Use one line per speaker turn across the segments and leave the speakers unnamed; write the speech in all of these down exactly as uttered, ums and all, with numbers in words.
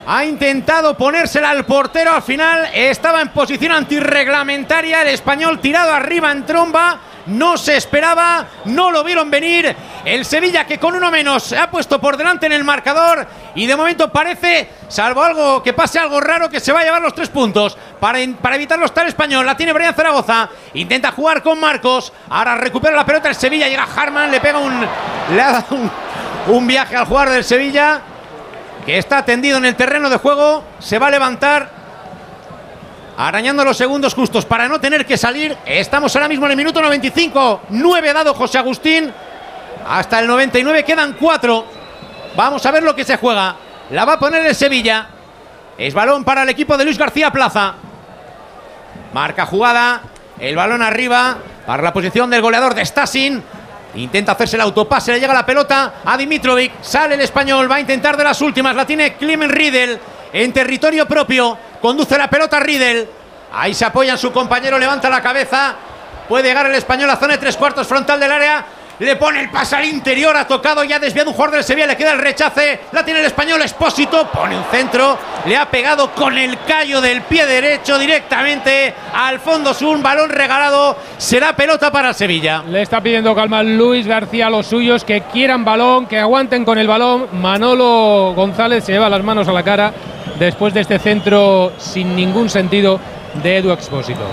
Ha intentado ponérsela al portero, al final estaba en posición antirreglamentaria, el español tirado arriba en tromba, no se esperaba, no lo vieron venir, el Sevilla que con uno menos se ha puesto por delante en el marcador y de momento parece, salvo algo que pase algo raro, que se va a llevar los tres puntos. Para, para evitarlo está el español, la tiene Brian Zaragoza, intenta jugar con Marcos, ahora recupera la pelota el Sevilla, llega Harman, le pega un, le ha dado un, un viaje al jugador del Sevilla, que está tendido en el terreno de juego, se va a levantar, arañando los segundos justos para no tener que salir. Estamos ahora mismo en el minuto noventa y cinco, nueve dado José Agustín, hasta el noventa y nueve quedan cuatro. Vamos a ver lo que se juega, la va a poner el Sevilla, es balón para el equipo de Luis García Plaza, marca jugada, el balón arriba, para la posición del goleador de Stasin. Intenta hacerse el autopase, le llega la pelota a Dimitrovic, sale el español, va a intentar de las últimas, la tiene Clement Riedel en territorio propio, conduce la pelota a Riedel, ahí se apoya en su compañero, levanta la cabeza, puede llegar el español a zona de tres cuartos frontal del área, le pone el pase al interior, ha tocado ya desviado un jugador del Sevilla, le queda el rechace, la tiene el español, Expósito, pone un centro, le ha pegado con el callo del pie derecho directamente al fondo sur, un balón regalado, será pelota para el Sevilla.
Le está pidiendo calma Luis García a los suyos, que quieran balón, que aguanten con el balón. Manolo González se lleva las manos a la cara después de este centro sin ningún sentido de Edu Expósito.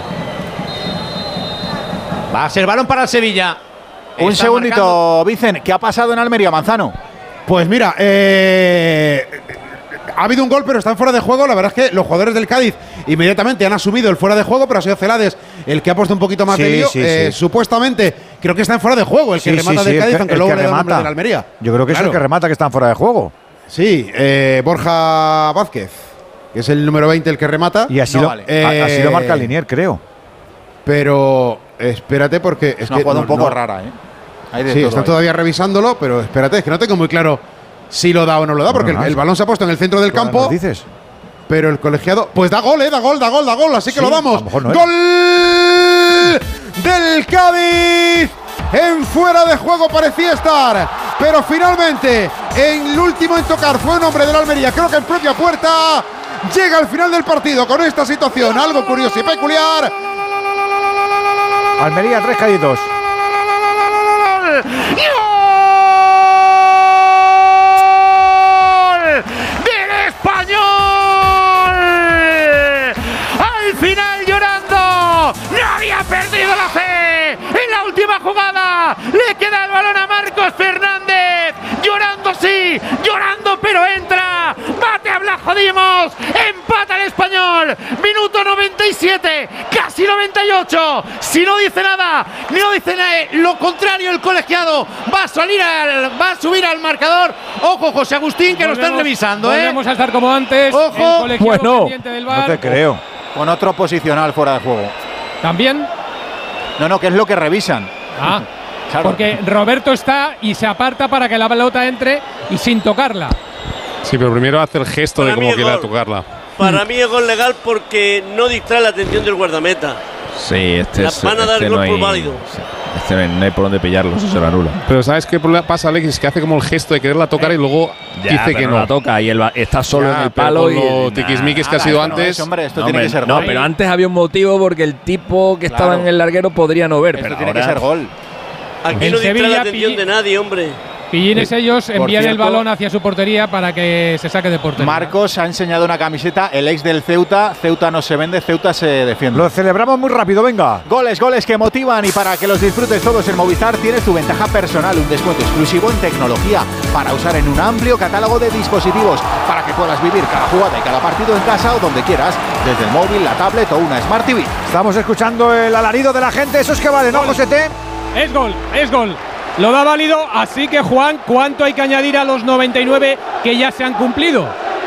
Va a ser balón para el Sevilla.
Un Está segundito, marcando. Vicen, ¿qué ha pasado en Almería, Manzano?
Pues mira, eh, ha habido un gol, pero están fuera de juego. La verdad es que los jugadores del Cádiz inmediatamente han asumido el fuera de juego, pero ha sido Celades el que ha puesto un poquito más
sí,
de lío.
Sí,
eh,
sí.
Supuestamente, creo que está en fuera de juego el que
sí,
remata
sí,
del
sí,
Cádiz,
el que,
aunque
el
luego
que
le da el nombre
remata.
de la Almería.
Yo creo que
claro.
es el que remata que están fuera de juego.
Sí, eh, Borja Vázquez, que es el número veinte el que remata.
Y así,
no,
lo,
vale.
eh, así lo marca Linier, creo.
Pero espérate porque…
Es,
es
una
que
jugada
no,
un poco
no.
rara, ¿eh? Hay de
Sí,
todo
está
ahí.
todavía revisándolo, pero espérate, es que no tengo muy claro si lo da o no lo da, porque
no, no,
el, el balón se ha puesto en el centro del campo.
¿Nos dices?
Pero el colegiado… Pues da gol, eh, da gol, da gol, da gol, así que
Sí,
lo damos.
a lo mejor no
¡Gol del Cádiz! En fuera de juego parecía estar, pero finalmente en el último en tocar fue un hombre de la Almería, creo que en propia puerta. Llega al final del partido con esta situación, algo curioso y peculiar.
Almería, tres Cádiz.
¡Del español! Al final llorando, no había perdido la fe. En la última jugada le queda el balón a Marcos Fernández, llorando sí, llorando pero entra. Bate a Blas Dimos, empata el español, minuto noventa y siete, casi noventa y ocho. Si no dice nada, ni no dice nada, lo contrario, el colegiado va a salir al, va a subir al marcador. Ojo, José Agustín, que volvemos, lo están revisando, ¿eh?
Volvemos a estar como antes.
Ojo,
el
bueno,
pendiente del bar.
no te creo. Con otro posicional fuera de juego.
¿También?
No, no, que es lo que revisan.
Ah,
claro.
Porque Roberto está y se aparta para que la pelota entre y sin tocarla.
Sí, pero primero hace el gesto
Para
de como quiere tocarla.
Para mí es gol legal porque no distrae la atención del guardameta.
Sí, este
La
es.
van a dar
este
gol
no hay,
por válido.
Este no hay, no hay por dónde pillarlo, eso se lo anula.
Pero ¿sabes qué pasa, Alex? Que hace como el gesto de quererla tocar y luego
Ya,
dice
pero
que
no
no.
la toca y él va- está solo
Ya,
en el
pero
palo.
con
Y
lo tiquismiquis que ha sido
Esto no
antes.
es, hombre, esto
No,
tiene
hombre,
que ser
no,
gol.
pero antes había un motivo porque el tipo que
Claro.
estaba en el larguero podría no ver.
Esto
Pero
tiene
ahora,
que ser gol.
Aquí
El
no distrae
Sevilla
la atención
pi-
de nadie, hombre.
Pillines ellos envían el
cierto,
balón hacia su portería para que se saque de portería.
Marcos ha enseñado una camiseta, el ex del Ceuta. Ceuta no se vende, Ceuta se defiende.
Lo celebramos muy rápido, venga.
Goles, goles que motivan, y para que los disfrutes todos en Movistar tienes tu ventaja personal, un descuento exclusivo en tecnología para usar en un amplio catálogo de dispositivos, para que puedas vivir cada jugada y cada partido en casa o donde quieras, desde el móvil, la tablet o una Smart T V.
Estamos escuchando el alarido de la gente, eso es que vale, ¿no, José T?
Es gol, es gol. Lo da válido, así que Juan, ¿cuánto hay que añadir a los noventa y nueve que ya se han cumplido?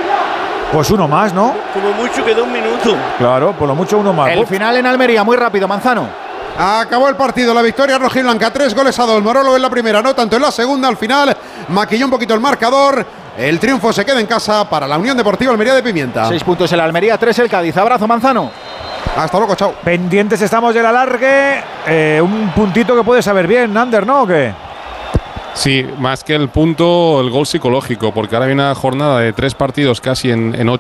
Pues uno más, ¿no?
Como mucho quedó un minuto.
Claro, por lo mucho uno más.
El final en Almería, muy rápido, Manzano.
Acabó el partido, la victoria rojiblanca, tres goles a dos. Morolo en la primera, no tanto en la segunda. Al final maquilló un poquito el marcador. El triunfo se queda en casa para la Unión Deportiva Almería de Pimienta.
Seis puntos el Almería, tres el Cádiz. Abrazo, Manzano.
Hasta luego, chao.
Pendientes estamos del alargue. Eh, un puntito que puede saber bien, Ander, ¿no? ¿O qué?
Sí, más que el punto, el gol psicológico, porque ahora hay una jornada de tres partidos casi en, en ocho